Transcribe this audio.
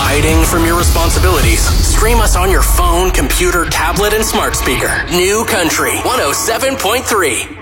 hiding from your responsibilities? Stream us on your phone, computer, tablet, and smart speaker. New Country 107.3.